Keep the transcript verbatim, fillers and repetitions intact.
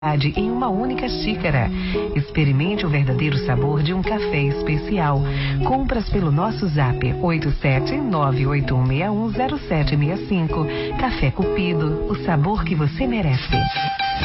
em uma única xícara. Experimente o verdadeiro sabor de um café especial. Compras pelo nosso zap oito sete nove oito um seis um zero sete seis cinco. Café Cupido, o sabor que você merece.